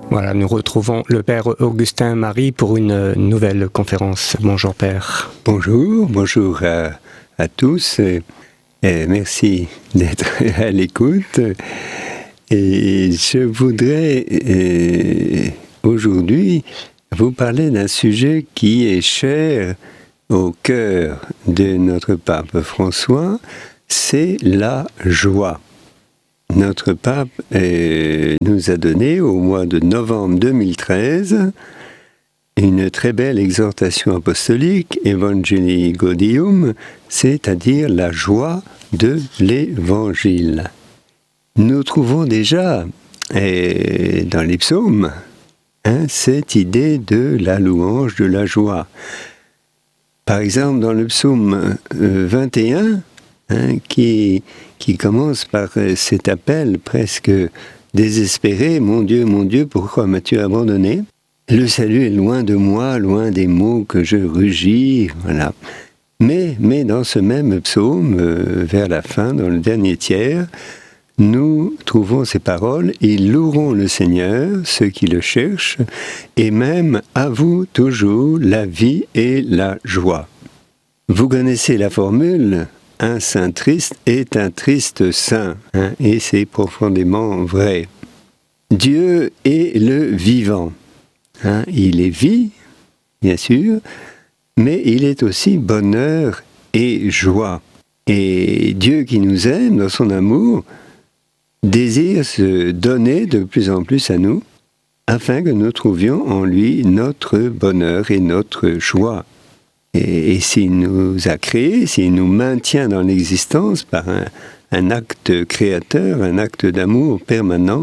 Voilà, nous retrouvons le Père Augustin Marie pour une nouvelle conférence. Bonjour Père. Bonjour à tous. Et merci d'être à l'écoute. Et je voudrais aujourd'hui vous parler d'un sujet qui est cher au cœur de notre pape François, c'est la joie. Notre pape nous a donné au mois de novembre 2013 une très belle exhortation apostolique, Evangelii Gaudium, c'est-à-dire la joie de l'Évangile. Nous trouvons déjà dans les psaumes cette idée de la louange, de la joie. Par exemple, dans le psaume 21, qui commence par cet appel presque désespéré, « Mon Dieu, pourquoi m'as-tu abandonné ?» Le salut est loin de moi, loin des mots que je rugis, voilà. Mais dans ce même psaume, vers la fin, dans le dernier tiers, nous trouvons ces paroles « Ils loueront le Seigneur, ceux qui le cherchent, et même à vous toujours la vie et la joie. » Vous connaissez la formule « Un saint triste est un triste saint », et c'est profondément vrai. Dieu est le vivant. Il est vie, bien sûr, mais il est aussi bonheur et joie. Et Dieu qui nous aime dans son amour désire se donner de plus en plus à nous afin que nous trouvions en lui notre bonheur et notre joie. Et s'il nous a créés, s'il nous maintient dans l'existence par un acte créateur, un acte d'amour permanent,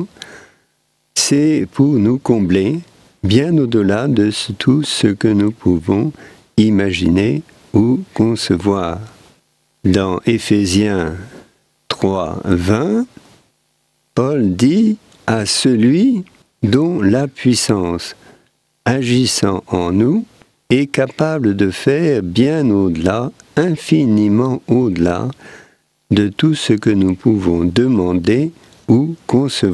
c'est pour nous combler bien au-delà de tout ce que nous pouvons imaginer ou concevoir. Dans Éphésiens 3, 20, Paul dit « À celui dont la puissance, agissant en nous, est capable de faire bien au-delà, infiniment au-delà, de tout ce que nous pouvons demander ou concevoir. »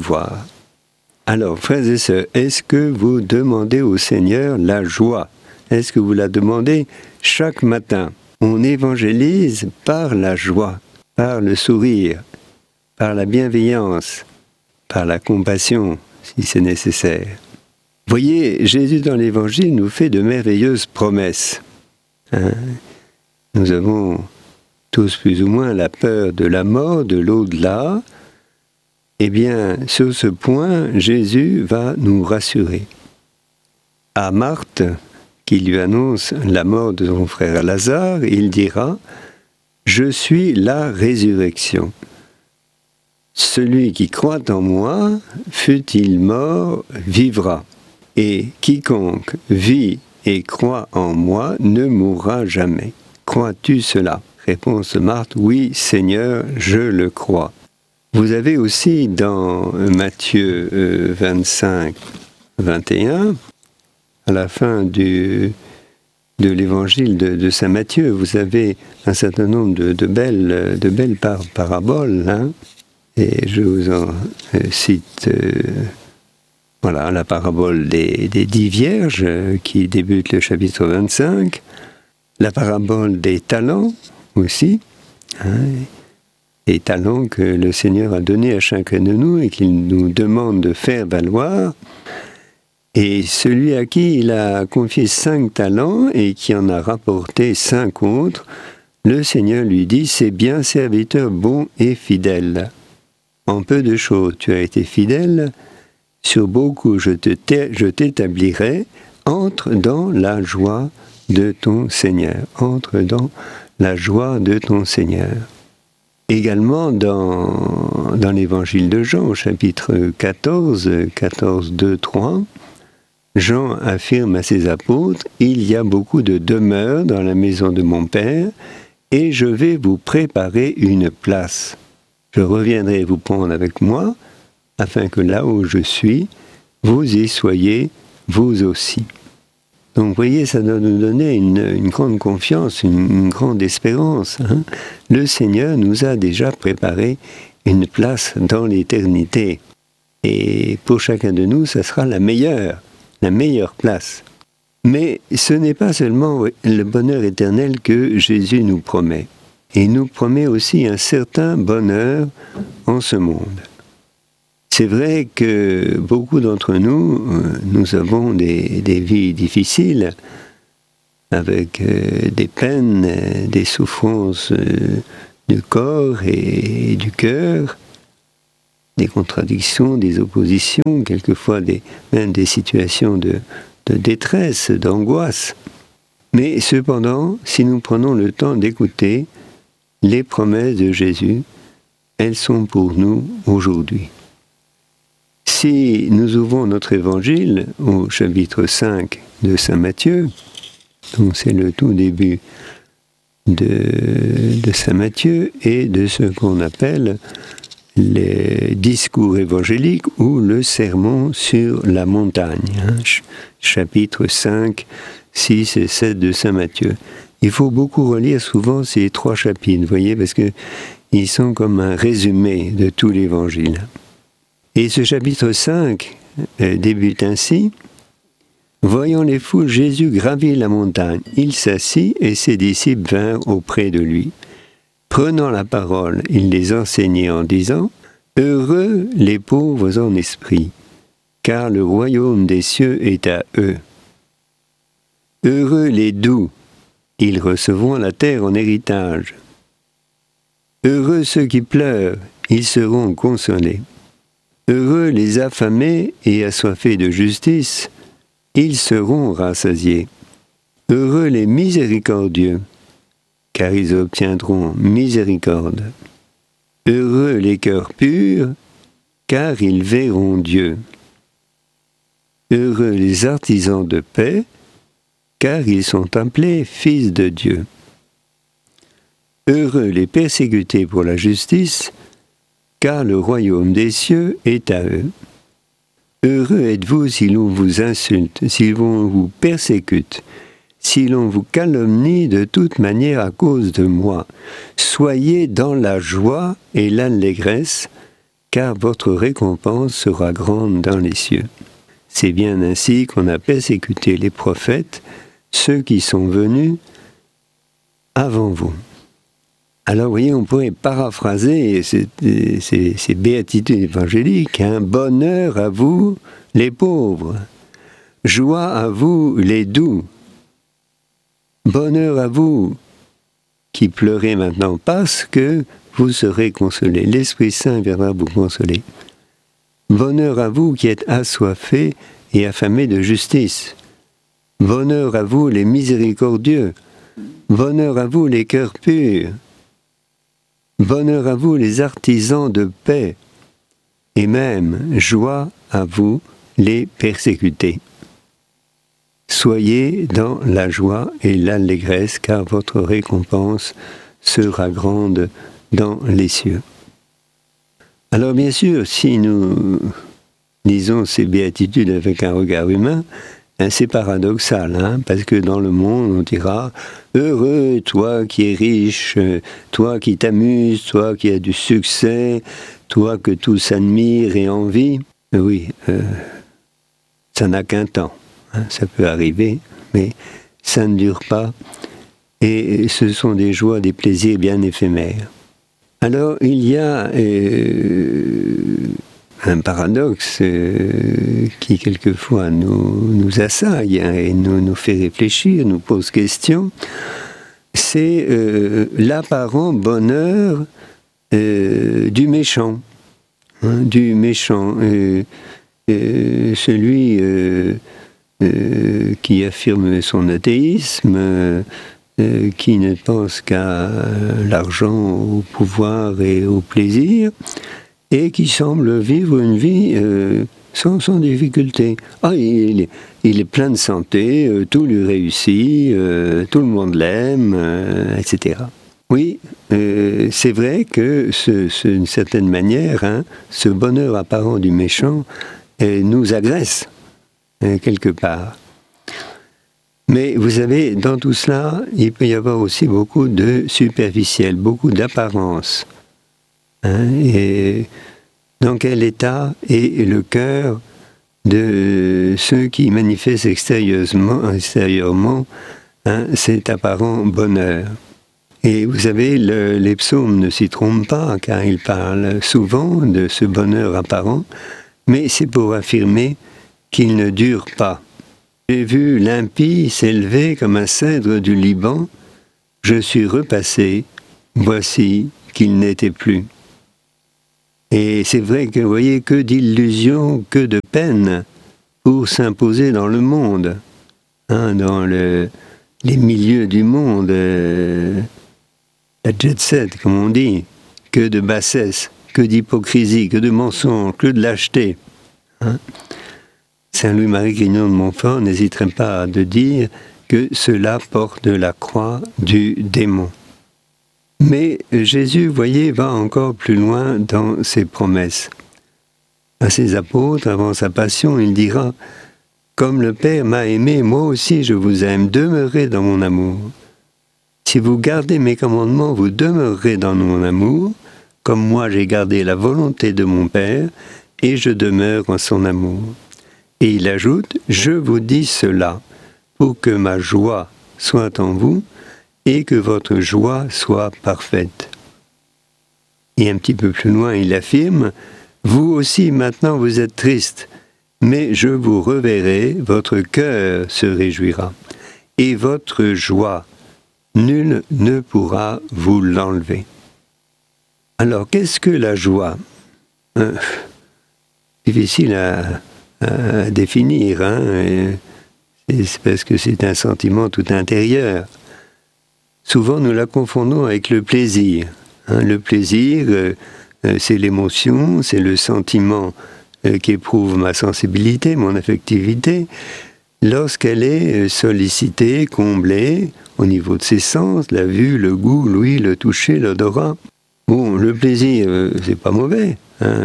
Alors, frères et sœurs, est-ce que vous demandez au Seigneur la joie? Est-ce que vous la demandez chaque matin? On évangélise par la joie, par le sourire, par la bienveillance, par la compassion, si c'est nécessaire. Voyez, Jésus dans l'Évangile nous fait de merveilleuses promesses. Nous avons tous plus ou moins la peur de la mort, de l'au-delà. Eh bien, sur ce point, Jésus va nous rassurer. À Marthe, qui lui annonce la mort de son frère Lazare, il dira « Je suis la résurrection. Celui qui croit en moi, fût-il mort, vivra. Et quiconque vit et croit en moi ne mourra jamais. Crois-tu cela ?» Réponse de Marthe « Oui, Seigneur, je le crois. » Vous avez aussi dans Matthieu 25, 21, à la fin de l'évangile de saint Matthieu, vous avez un certain nombre de belles paraboles, et je vous en cite la parabole des 10 vierges qui débute le chapitre 25, la parabole des talents aussi, les talents que le Seigneur a donnés à chacun de nous et qu'il nous demande de faire valoir. Et celui à qui il a confié 5 talents et qui en a rapporté 5 autres, le Seigneur lui dit « C'est bien, serviteur bon et fidèle. En peu de choses tu as été fidèle, sur beaucoup je t'établirai, entre dans la joie de ton Seigneur. » Entre dans la joie de ton Seigneur. Également dans l'évangile de Jean, au chapitre 14, 2, 3, Jean affirme à ses apôtres « Il y a beaucoup de demeures dans la maison de mon Père, et je vais vous préparer une place. Je reviendrai vous prendre avec moi, afin que là où je suis, vous y soyez vous aussi. » Donc vous voyez, ça doit nous donner une grande confiance, une grande espérance. Le Seigneur nous a déjà préparé une place dans l'éternité. Et pour chacun de nous, ça sera la meilleure place. Mais ce n'est pas seulement le bonheur éternel que Jésus nous promet. Il nous promet aussi un certain bonheur en ce monde. C'est vrai que beaucoup d'entre nous, nous avons des vies difficiles, avec des peines, des souffrances du corps et du cœur, des contradictions, des oppositions, quelquefois même des situations de détresse, d'angoisse. Mais cependant, si nous prenons le temps d'écouter les promesses de Jésus, elles sont pour nous aujourd'hui. Si nous ouvrons notre évangile au chapitre 5 de Saint Matthieu, donc c'est le tout début de Saint Matthieu et de ce qu'on appelle les discours évangéliques ou le sermon sur la montagne, chapitre 5, 6 et 7 de Saint Matthieu. Il faut beaucoup relire souvent ces 3 chapitres, vous voyez, parce qu'ils sont comme un résumé de tout l'évangile. Et ce chapitre 5 débute ainsi. Voyant les foules, Jésus gravit la montagne. Il s'assit et ses disciples vinrent auprès de lui. Prenant la parole, il les enseignait en disant « Heureux les pauvres en esprit, car le royaume des cieux est à eux. Heureux les doux, ils recevront la terre en héritage. Heureux ceux qui pleurent, ils seront consolés. Heureux les affamés et assoiffés de justice, ils seront rassasiés. Heureux les miséricordieux, car ils obtiendront miséricorde. Heureux les cœurs purs, car ils verront Dieu. Heureux les artisans de paix, car ils sont appelés fils de Dieu. Heureux les persécutés pour la justice, car le royaume des cieux est à eux. Heureux êtes-vous si l'on vous insulte, si l'on vous persécute, si l'on vous calomnie de toute manière à cause de moi. Soyez dans la joie et l'allégresse, car votre récompense sera grande dans les cieux. C'est bien ainsi qu'on a persécuté les prophètes, ceux qui sont venus avant vous. Alors, vous voyez, on pourrait paraphraser ces béatitudes évangéliques. Bonheur à vous, les pauvres. Joie à vous, les doux. Bonheur à vous qui pleurez maintenant, parce que vous serez consolés. L'Esprit Saint viendra vous consoler. Bonheur à vous qui êtes assoiffés et affamés de justice. Bonheur à vous, les miséricordieux. Bonheur à vous, les cœurs purs. Bonheur à vous, les artisans de paix, et même joie à vous, les persécutés. Soyez dans la joie et l'allégresse, car votre récompense sera grande dans les cieux. Alors bien sûr, si nous lisons ces béatitudes avec un regard humain, c'est paradoxal, parce que dans le monde, on dira « Heureux, toi qui es riche, toi qui t'amuses, toi qui as du succès, toi que tous admirent et envient. » Oui, ça n'a qu'un temps, ça peut arriver, mais ça ne dure pas, et ce sont des joies, des plaisirs bien éphémères. Alors, il y a un paradoxe qui quelquefois nous assaille et nous fait réfléchir, nous pose question, c'est l'apparent bonheur du méchant. Celui qui affirme son athéisme, qui ne pense qu'à l'argent, au pouvoir et au plaisir, et qui semble vivre une vie sans difficulté. Il est plein de santé, tout lui réussit, tout le monde l'aime, etc. Oui, c'est vrai que d'une certaine manière, ce bonheur apparent du méchant nous agresse, quelque part. Mais vous savez, dans tout cela, il peut y avoir aussi beaucoup de superficiel, beaucoup d'apparence. Et dans quel état est le cœur de ceux qui manifestent extérieurement cet apparent bonheur. Et vous savez, les psaumes ne s'y trompent pas, car ils parlent souvent de ce bonheur apparent, mais c'est pour affirmer qu'il ne dure pas. J'ai vu l'impie s'élever comme un cèdre du Liban, je suis repassé, voici qu'il n'était plus. Et c'est vrai que, vous voyez, que d'illusions, que de peine pour s'imposer dans le monde, dans les milieux du monde, la jet set, comme on dit, que de bassesse, que d'hypocrisie, que de mensonge, que de lâcheté. Saint Louis-Marie Grignon de Montfort n'hésiterait pas à dire que cela porte la croix du démon. Mais Jésus, vous voyez, va encore plus loin dans ses promesses. À ses apôtres, avant sa passion, il dira « Comme le Père m'a aimé, moi aussi je vous aime, demeurez dans mon amour. Si vous gardez mes commandements, vous demeurerez dans mon amour, comme moi j'ai gardé la volonté de mon Père, et je demeure en son amour. » Et il ajoute « Je vous dis cela, pour que ma joie soit en vous, et que votre joie soit parfaite. » Et un petit peu plus loin, il affirme « Vous aussi maintenant vous êtes tristes, mais je vous reverrai, votre cœur se réjouira, et votre joie, nul ne pourra vous l'enlever. » Alors, qu'est-ce que la joie ? Difficile à définir, c'est parce que c'est un sentiment tout intérieur. Souvent, nous la confondons avec le plaisir. Le plaisir, c'est l'émotion, c'est le sentiment qu'éprouve ma sensibilité, mon affectivité, lorsqu'elle est sollicitée, comblée, au niveau de ses sens, la vue, le goût, l'ouïe, le toucher, l'odorat. Bon, le plaisir, c'est pas mauvais.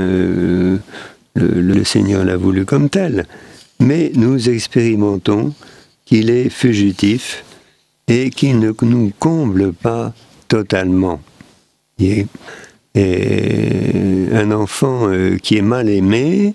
Le Seigneur l'a voulu comme tel. Mais nous expérimentons qu'il est fugitif, et qui ne nous comble pas totalement. Et un enfant qui est mal aimé,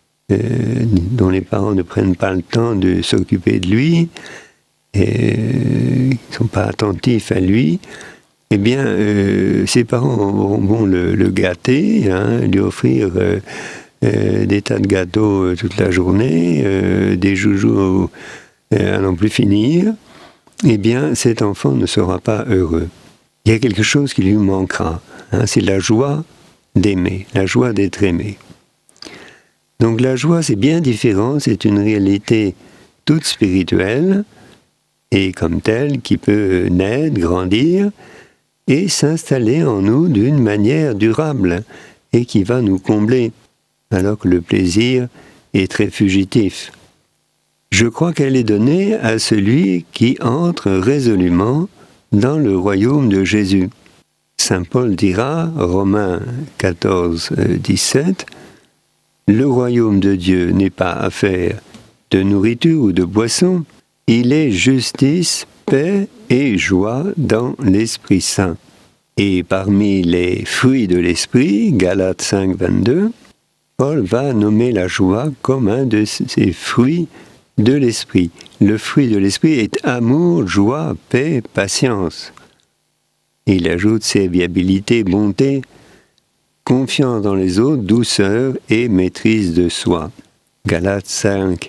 dont les parents ne prennent pas le temps de s'occuper de lui, et ne sont pas attentifs à lui, eh bien, ses parents vont le gâter, lui offrir des tas de gâteaux toute la journée, des joujoux à n'en plus finir. Eh bien, cet enfant ne sera pas heureux. Il y a quelque chose qui lui manquera. C'est la joie d'aimer, la joie d'être aimé. Donc la joie, c'est bien différent, c'est une réalité toute spirituelle, et comme telle, qui peut naître, grandir, et s'installer en nous d'une manière durable, et qui va nous combler, alors que le plaisir est très fugitif. Je crois qu'elle est donnée à celui qui entre résolument dans le royaume de Jésus. Saint Paul dira, Romains 14, 17, « Le royaume de Dieu n'est pas affaire de nourriture ou de boisson, il est justice, paix et joie dans l'Esprit Saint. » Et parmi les fruits de l'Esprit, Galates 5, 22, Paul va nommer la joie comme un de ces fruits de l'esprit. Le fruit de l'esprit est amour, joie, paix, patience. Il ajoute serviabilité, bonté, confiance dans les autres, douceur et maîtrise de soi. Galates 5,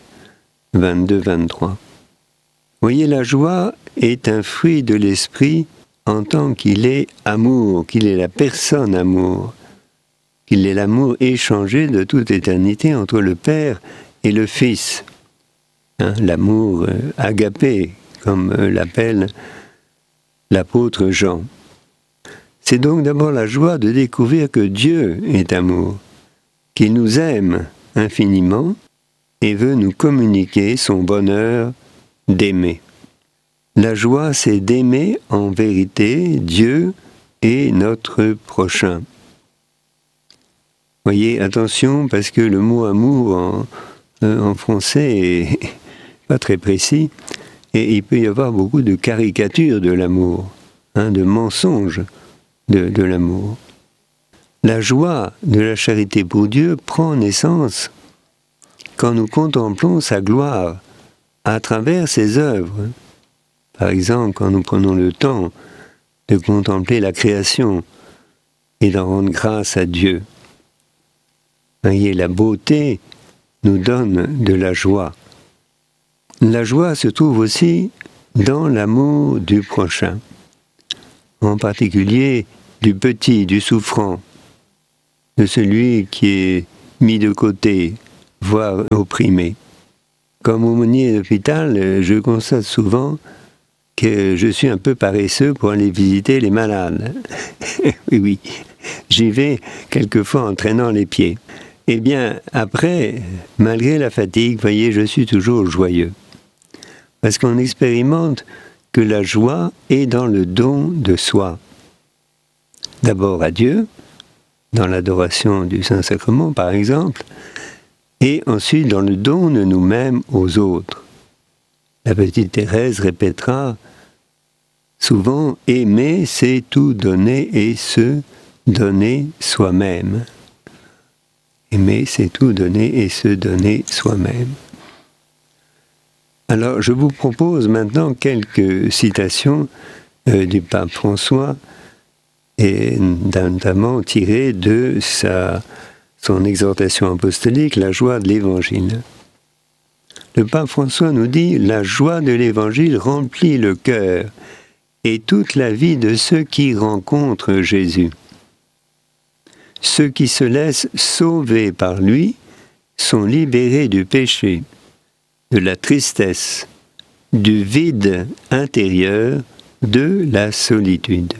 22-23. Voyez, la joie est un fruit de l'esprit en tant qu'il est amour, qu'il est la personne amour, qu'il est l'amour échangé de toute éternité entre le Père et le Fils. L'amour agapé, comme l'appelle l'apôtre Jean. C'est donc d'abord la joie de découvrir que Dieu est amour, qu'il nous aime infiniment et veut nous communiquer son bonheur d'aimer. La joie, c'est d'aimer en vérité Dieu et notre prochain. Voyez, attention, parce que le mot amour en français est pas très précis, et il peut y avoir beaucoup de caricatures de l'amour, de mensonges de l'amour. La joie de la charité pour Dieu prend naissance quand nous contemplons sa gloire à travers ses œuvres. Par exemple, quand nous prenons le temps de contempler la création et d'en rendre grâce à Dieu. Voyez, la beauté nous donne de la joie. La joie se trouve aussi dans l'amour du prochain, en particulier du petit, du souffrant, de celui qui est mis de côté, voire opprimé. Comme aumônier d'hôpital, je constate souvent que je suis un peu paresseux pour aller visiter les malades. Oui, j'y vais quelquefois en traînant les pieds. Eh bien, après, malgré la fatigue, voyez, je suis toujours joyeux. Parce qu'on expérimente que la joie est dans le don de soi. D'abord à Dieu, dans l'adoration du Saint-Sacrement par exemple, et ensuite dans le don de nous-mêmes aux autres. La petite Thérèse répétera souvent « Aimer, c'est tout donner et se donner soi-même ». Aimer, c'est tout donner et se donner soi-même. Alors, je vous propose maintenant quelques citations du pape François, et notamment tirées de son exhortation apostolique, la joie de l'Évangile. Le pape François nous dit « La joie de l'Évangile remplit le cœur et toute la vie de ceux qui rencontrent Jésus. Ceux qui se laissent sauver par lui sont libérés du péché, de la tristesse, du vide intérieur, de la solitude.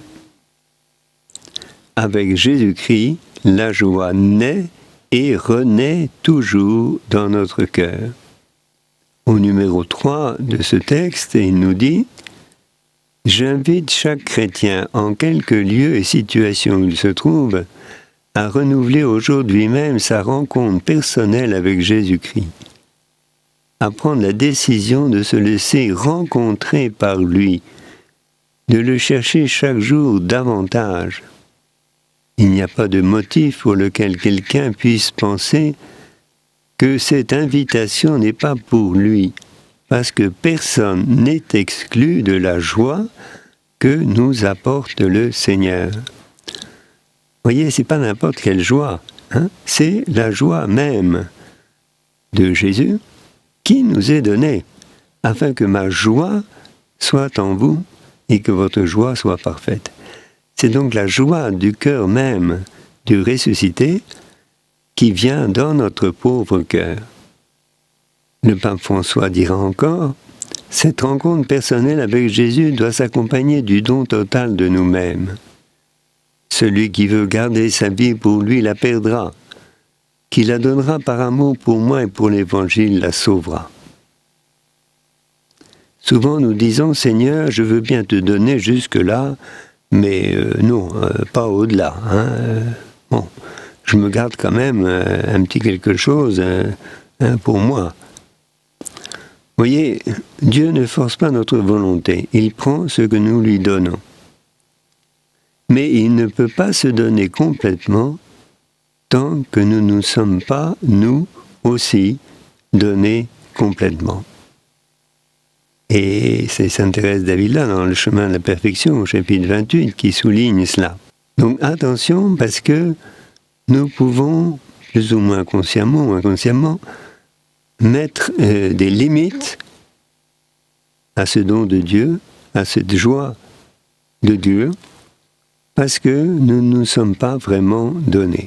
Avec Jésus-Christ, la joie naît et renaît toujours dans notre cœur. » Au numéro 3 de ce texte, il nous dit « J'invite chaque chrétien, en quelque lieu et situation où il se trouve, à renouveler aujourd'hui même sa rencontre personnelle avec Jésus-Christ, à prendre la décision de se laisser rencontrer par lui, de le chercher chaque jour davantage. Il n'y a pas de motif pour lequel quelqu'un puisse penser que cette invitation n'est pas pour lui, parce que personne n'est exclu de la joie que nous apporte le Seigneur. Vous voyez, c'est pas n'importe quelle joie, hein? C'est la joie même de Jésus qui nous est donnée, afin que ma joie soit en vous et que votre joie soit parfaite. C'est donc la joie du cœur même du ressuscité qui vient dans notre pauvre cœur. Le pape François dira encore, « Cette rencontre personnelle avec Jésus doit s'accompagner du don total de nous-mêmes. Celui qui veut garder sa vie pour lui la perdra. Qui la donnera par amour pour moi et pour l'Évangile la sauvera. » Souvent nous disons, « Seigneur, je veux bien te donner jusque-là, mais non, pas au-delà. Hein. Bon, je me garde quand même un petit quelque chose pour moi. » Vous voyez, Dieu ne force pas notre volonté, il prend ce que nous lui donnons. Mais il ne peut pas se donner complètement tant que nous ne nous sommes pas, nous aussi, donnés complètement. Et c'est Sainte Thérèse d'Avila dans le chemin de la perfection au chapitre 28 qui souligne cela. Donc attention parce que nous pouvons, plus ou moins consciemment ou inconsciemment, mettre des limites à ce don de Dieu, à cette joie de Dieu, parce que nous ne nous sommes pas vraiment donnés.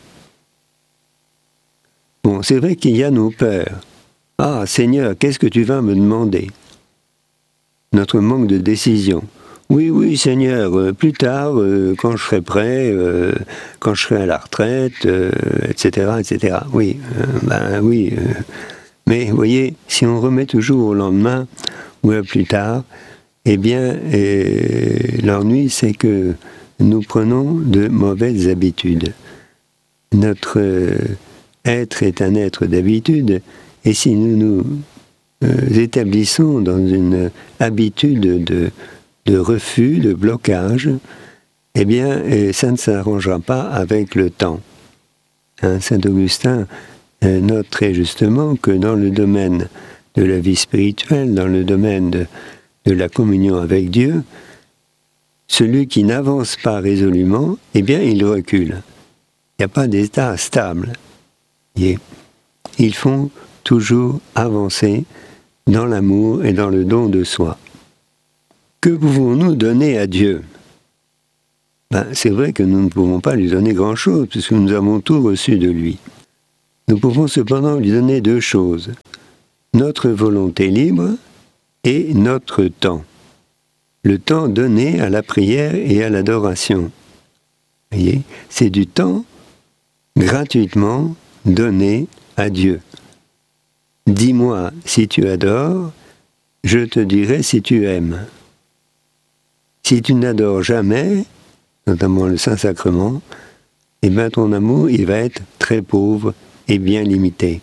Bon, c'est vrai qu'il y a nos peurs. « Ah, Seigneur, qu'est-ce que tu vas me demander ?» Notre manque de décision. « Oui, oui, Seigneur, plus tard, quand je serai prêt, quand je serai à la retraite, etc., etc. » Oui, oui. Mais, vous voyez, si on remet toujours au lendemain ou à plus tard, eh bien, l'ennui, c'est que nous prenons de mauvaises habitudes. Notre être est un être d'habitude, et si nous nous établissons dans une habitude de refus, de blocage, eh bien, ça ne s'arrangera pas avec le temps. Saint Augustin note très justement que dans le domaine de la vie spirituelle, dans le domaine de la communion avec Dieu, celui qui n'avance pas résolument, eh bien, il recule. Il n'y a pas d'état stable. Ils font toujours avancer dans l'amour et dans le don de soi. Que pouvons-nous donner à Dieu ? C'est vrai que nous ne pouvons pas lui donner grand-chose, puisque nous avons tout reçu de lui. Nous pouvons cependant lui donner 2 choses. Notre volonté libre et notre temps. Le temps donné à la prière et à l'adoration. Voyez, c'est du temps gratuitement donné à Dieu. Dis-moi si tu adores, je te dirai si tu aimes. Si tu n'adores jamais, notamment le Saint-Sacrement, eh bien ton amour, il va être très pauvre et bien limité.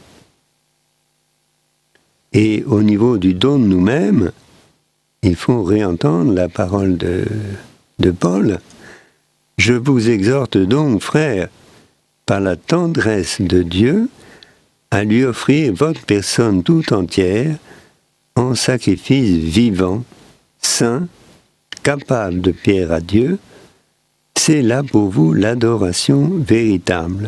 Et au niveau du don de nous-mêmes, il faut réentendre la parole de Paul. « Je vous exhorte donc, frères, par la tendresse de Dieu, à lui offrir votre personne tout entière en sacrifice vivant, saint, capable de plaire à Dieu. C'est là pour vous l'adoration véritable. »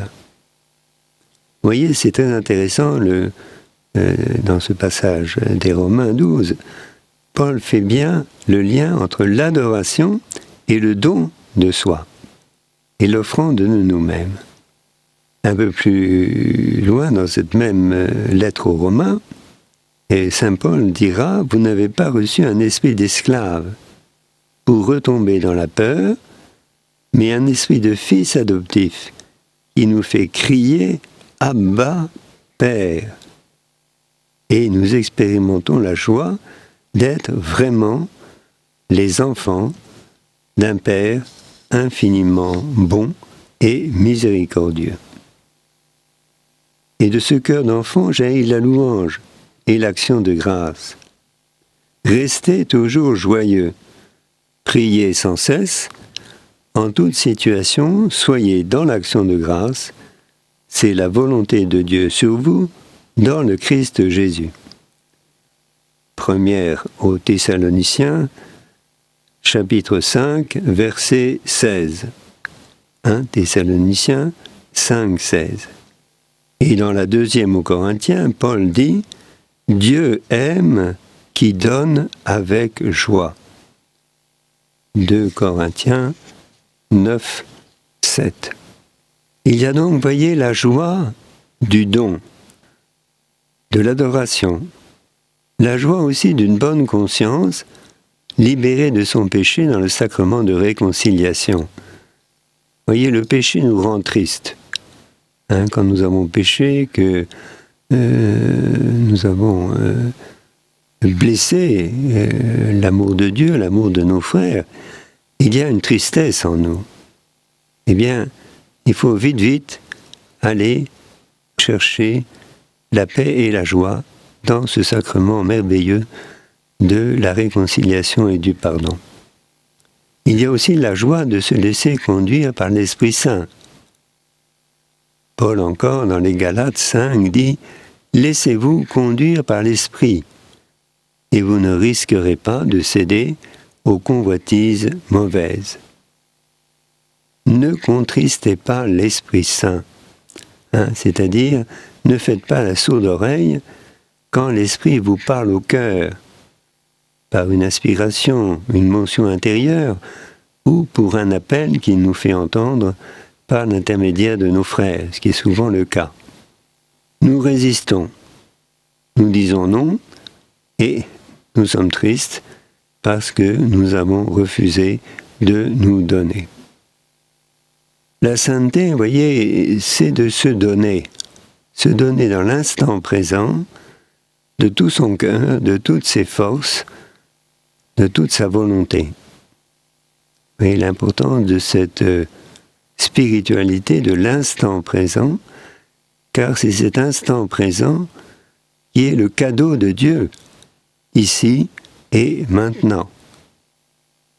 Vous voyez, c'est très intéressant dans ce passage des Romains 12. Paul fait bien le lien entre l'adoration et le don de soi, et l'offrande de nous-mêmes. Un peu plus loin, dans cette même lettre aux Romains, et Saint Paul dira « Vous n'avez pas reçu un esprit d'esclave pour retomber dans la peur, mais un esprit de fils adoptif qui nous fait crier « Abba, Père ». Et nous expérimentons la joie d'être vraiment les enfants d'un Père infiniment bon et miséricordieux. Et de ce cœur d'enfant jaillit la louange et l'action de grâce. Restez toujours joyeux, priez sans cesse, en toute situation, soyez dans l'action de grâce, c'est la volonté de Dieu sur vous, dans le Christ Jésus. Première aux Thessaloniciens, chapitre 5, verset 16. 1 Thessaloniciens 5, 16. Et dans la 2e aux Corinthiens, Paul dit « Dieu aime qui donne avec joie ». 2 Corinthiens 9, 7. Il y a donc, voyez, la joie du don, de l'adoration, la joie aussi d'une bonne conscience, libérée de son péché dans le sacrement de réconciliation. Voyez, le péché nous rend tristes. Quand nous avons péché, que nous avons blessé l'amour de Dieu, l'amour de nos frères, il y a une tristesse en nous. Eh bien, il faut vite aller chercher la paix et la joie dans ce sacrement merveilleux de la réconciliation et du pardon. Il y a aussi la joie de se laisser conduire par l'Esprit Saint. Paul encore, dans les Galates 5, dit « Laissez-vous conduire par l'Esprit, et vous ne risquerez pas de céder aux convoitises mauvaises. » Ne contristez pas l'Esprit Saint, c'est-à-dire ne faites pas la sourde oreille quand l'Esprit vous parle au cœur, par une aspiration, une motion intérieure, ou pour un appel qu'il nous fait entendre par l'intermédiaire de nos frères, ce qui est souvent le cas. Nous résistons, nous disons non, et nous sommes tristes parce que nous avons refusé de nous donner. La sainteté, vous voyez, c'est de se donner dans l'instant présent, de tout son cœur, de toutes ses forces, de toute sa volonté. Et l'importance de cette spiritualité de l'instant présent, car c'est cet instant présent qui est le cadeau de Dieu, ici et maintenant.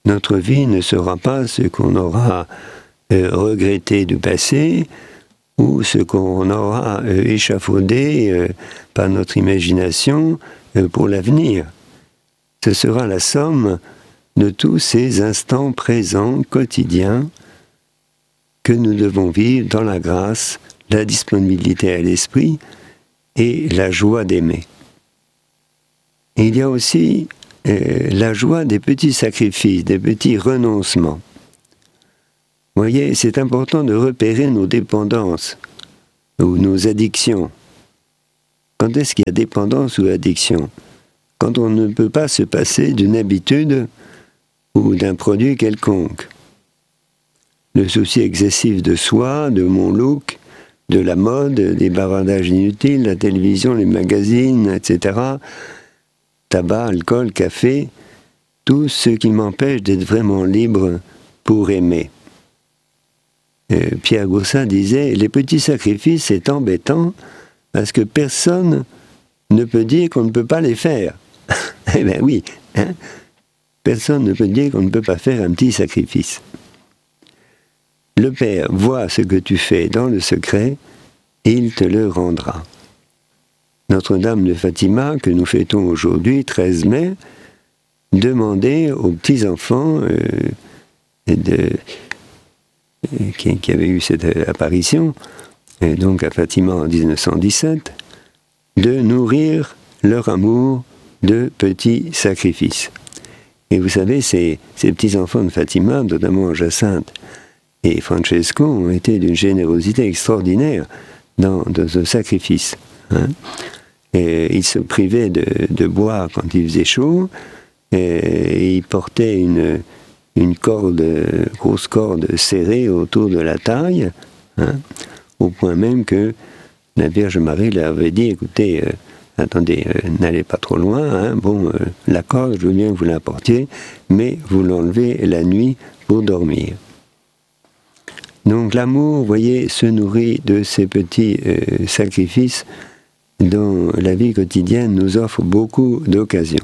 notre vie ne sera pas ce qu'on aura regretté du passé ou ce qu'on aura échafaudé par notre imagination pour l'avenir. Ce sera la somme de tous ces instants présents, quotidiens, que nous devons vivre dans la grâce, la disponibilité à l'esprit et la joie d'aimer. Il y a aussi la joie des petits sacrifices, des petits renoncements. Vous voyez, c'est important de repérer nos dépendances ou nos addictions. Quand est-ce qu'il y a dépendance ou addiction? Quand on ne peut pas se passer d'une habitude ou d'un produit quelconque. Le souci excessif de soi, de mon look, de la mode, des bavardages inutiles, la télévision, les magazines, etc., tabac, alcool, café, tout ce qui m'empêche d'être vraiment libre pour aimer. Pierre Goursat disait « Les petits sacrifices, c'est embêtant parce que personne ne peut dire qu'on ne peut pas les faire. » Eh bien oui, hein? Personne ne peut dire qu'on ne peut pas faire un petit sacrifice. Le Père voit ce que tu fais dans le secret, et il te le rendra. Notre-Dame de Fatima, que nous fêtons aujourd'hui, 13 mai, demandait aux petits-enfants qui avaient eu cette apparition, donc à Fatima en 1917, de nourrir leur amour de petits sacrifices. Et vous savez, ces petits-enfants de Fatima, notamment Jacinthe et Francesco, ont été d'une générosité extraordinaire dans ce sacrifice. Hein. Et ils se privaient de boire quand il faisait chaud, et ils portaient une corde, grosse corde serrée autour de la taille, hein, au point même que la Vierge Marie leur avait dit, écoutez, attendez, n'allez pas trop loin, hein, bon, la corde, je veux bien que vous la portiez, mais vous l'enlevez la nuit pour dormir. Donc l'amour, vous voyez, se nourrit de ces petits sacrifices dont la vie quotidienne nous offre beaucoup d'occasions.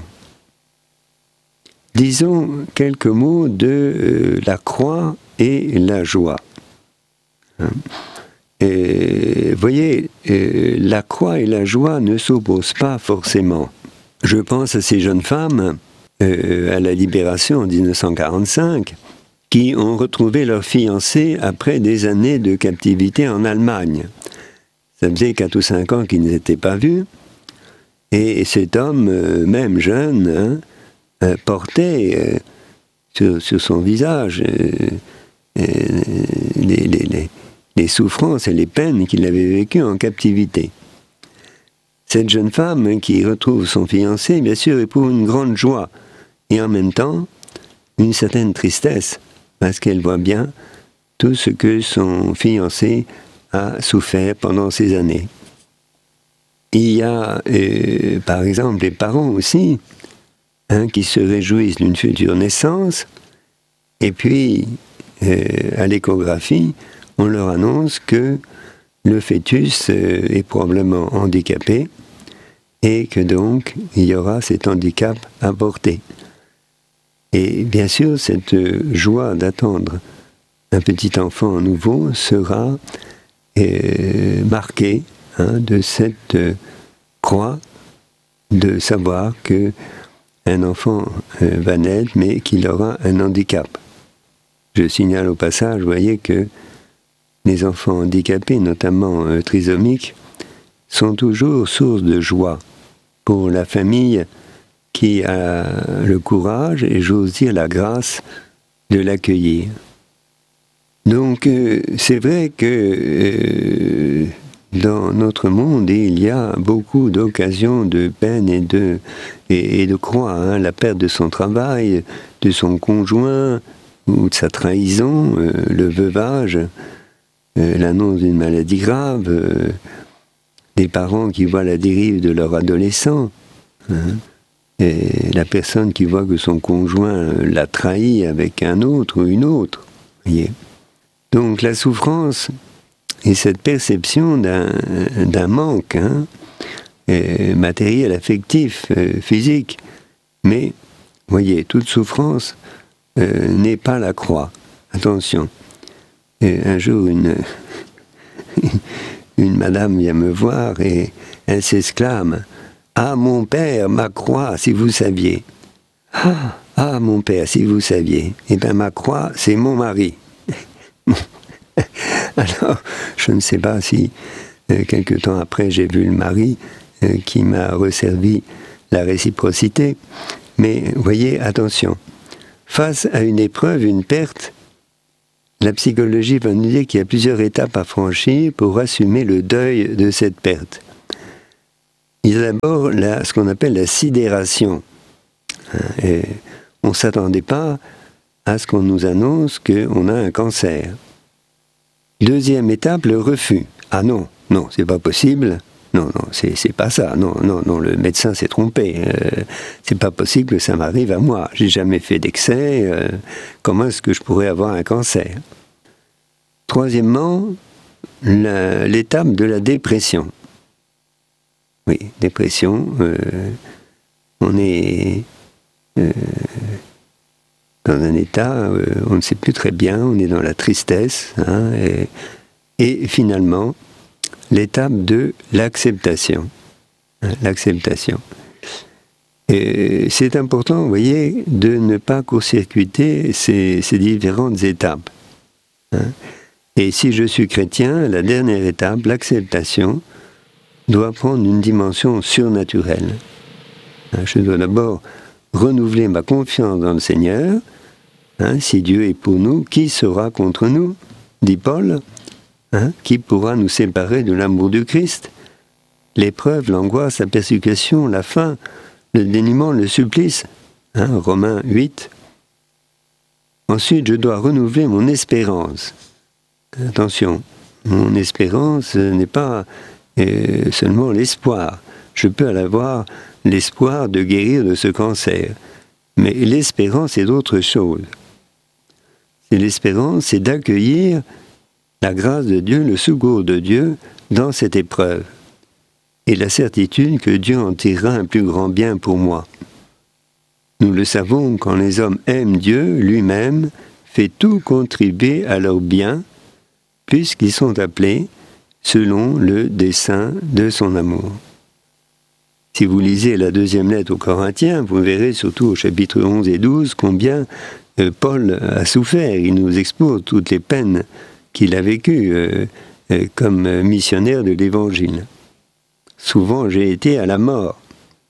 Disons quelques mots de la croix et la joie. Hein. Vous voyez, la croix et la joie ne s'opposent pas forcément. Je pense à ces jeunes femmes, à la Libération en 1945, qui ont retrouvé leur fiancé après des années de captivité en Allemagne. Ça faisait 4 ou 5 ans qu'ils n'étaient pas vus, et cet homme, même jeune, hein, portait sur son visage les souffrances et les peines qu'il avait vécues en captivité. Cette jeune femme qui retrouve son fiancé, bien sûr, éprouve une grande joie, et en même temps, une certaine tristesse, parce qu'elle voit bien tout ce que son fiancé a souffert pendant ces années. Il y a, par exemple, les parents aussi, hein, qui se réjouissent d'une future naissance, et puis, à l'échographie, on leur annonce que le fœtus est probablement handicapé, et que donc, il y aura cet handicap à porter. Et bien sûr, cette joie d'attendre un petit enfant nouveau sera marquée, hein, de cette croix, de savoir que un enfant va naître, mais qu'il aura un handicap. Je signale au passage, vous voyez, que les enfants handicapés, notamment trisomiques, sont toujours source de joie pour la famille qui a le courage et, j'ose dire, la grâce de l'accueillir. Donc, c'est vrai que dans notre monde, il y a beaucoup d'occasions de peine et de croix. Hein, la perte de son travail, de son conjoint, ou de sa trahison, le veuvage, l'annonce d'une maladie grave, des parents qui voient la dérive de leur adolescent, hein, et la personne qui voit que son conjoint l'a trahi avec un autre ou une autre. Voyez. Donc la souffrance et cette perception d'un manque, hein, matériel, affectif, physique, mais, voyez, toute souffrance n'est pas la croix. Attention. Et un jour, une madame vient me voir et elle s'exclame « Ah, mon père, ma croix, si vous saviez !»« Ah, mon père, si vous saviez !» Eh bien, ma croix, c'est mon mari. Alors, je ne sais pas si, quelque temps après, j'ai vu le mari qui m'a resservi la réciprocité. Mais, voyez, attention, face à une épreuve, une perte, la psychologie va nous dire qu'il y a plusieurs étapes à franchir pour assumer le deuil de cette perte. Il y a d'abord ce qu'on appelle la sidération. Et on ne s'attendait pas à ce qu'on nous annonce qu'on a un cancer. Deuxième étape, le refus. Ah non, c'est pas possible. Non, c'est pas ça. Non, le médecin s'est trompé. C'est pas possible que ça m'arrive à moi. J'ai jamais fait d'excès. Comment est-ce que je pourrais avoir un cancer ? Troisièmement, l'étape de la dépression. Oui, dépression. On est dans un état, on ne sait plus très bien, on est dans la tristesse, et finalement, l'étape de l'acceptation. L'acceptation. Et c'est important, vous voyez, de ne pas court-circuiter ces différentes étapes. Et si je suis chrétien, la dernière étape, l'acceptation, doit prendre une dimension surnaturelle. Je dois d'abord renouveler ma confiance dans le Seigneur. Si Dieu est pour nous, qui sera contre nous ? Dit Paul. Qui pourra nous séparer de l'amour du Christ ? L'épreuve, l'angoisse, la persécution, la faim, le dénuement, le supplice. Romains 8. Ensuite, je dois renouveler mon espérance. Attention, mon espérance n'est pas seulement l'espoir. Je peux avoir l'espoir de guérir de ce cancer. Mais l'espérance est d'autre chose. L'espérance, c'est d'accueillir la grâce de Dieu, le secours de Dieu dans cette épreuve. Et la certitude que Dieu en tirera un plus grand bien pour moi. Nous le savons, quand les hommes aiment Dieu, lui-même fait tout contribuer à leur bien, puisqu'ils sont appelés selon le dessein de son amour. Si vous lisez la deuxième lettre aux Corinthiens, vous verrez surtout au chapitre 11 et 12 combien Paul a souffert. Il nous expose toutes les peines qu'il a vécues comme missionnaire de l'Évangile. Souvent, j'ai été à la mort.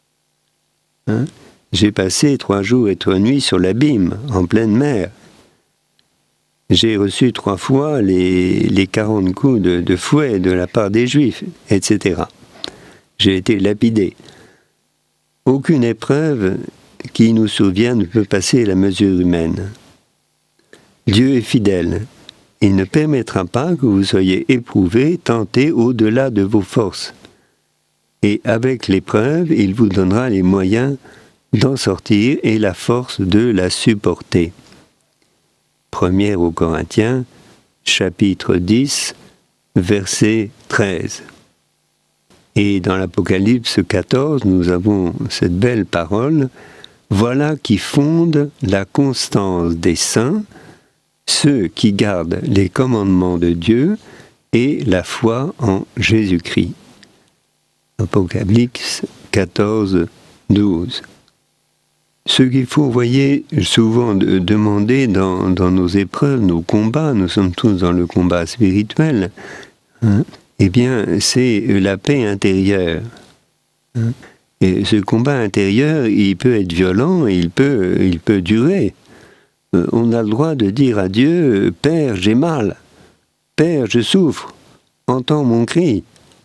J'ai passé 3 jours et 3 nuits sur l'abîme, en pleine mer. J'ai reçu 3 fois les 40 coups de fouet de la part des Juifs, etc. J'ai été lapidé. Aucune épreuve qui nous survient ne peut passer la mesure humaine. Dieu est fidèle. Il ne permettra pas que vous soyez éprouvés, tentés au-delà de vos forces. Et avec l'épreuve, il vous donnera les moyens d'en sortir et la force de la supporter. 1 aux Corinthiens, chapitre 10, verset 13. Et dans l'Apocalypse 14, nous avons cette belle parole « Voilà qui fonde la constance des saints, ceux qui gardent les commandements de Dieu et la foi en Jésus-Christ. » Apocalypse 14, 12. Ce qu'il faut, vous voyez, souvent demander dans nos épreuves, nos combats, nous sommes tous dans le combat spirituel, eh bien, c'est la paix intérieure. Et ce combat intérieur, il peut être violent, il peut durer. On a le droit de dire à Dieu, « Père, j'ai mal. Père, je souffre. Entends mon cri. »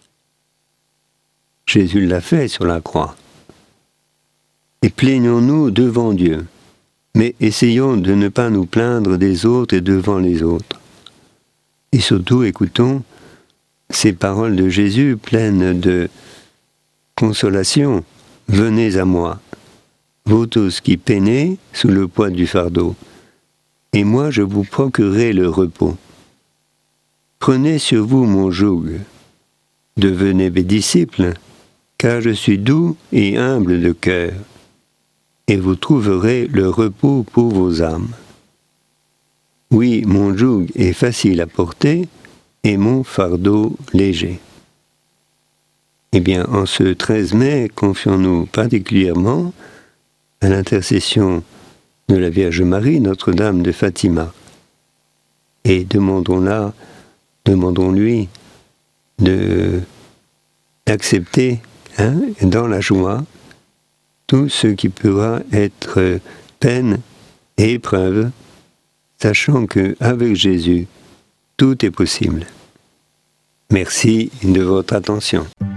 Jésus l'a fait sur la croix. Et plaignons-nous devant Dieu. Mais essayons de ne pas nous plaindre des autres et devant les autres. Et surtout, écoutons ces paroles de Jésus pleines de consolation. « Venez à moi, vous tous qui peinez sous le poids du fardeau, et moi je vous procurerai le repos. Prenez sur vous mon joug, devenez mes disciples, car je suis doux et humble de cœur, et vous trouverez le repos pour vos âmes. Oui, mon joug est facile à porter et mon fardeau léger. Eh bien, en ce 13 mai, confions-nous particulièrement à l'intercession de la Vierge Marie, Notre-Dame de Fatima. Et demandons-lui d'accepter dans la joie tout ce qui pourra être peine et épreuve, sachant qu'avec Jésus, tout est possible. Merci de votre attention.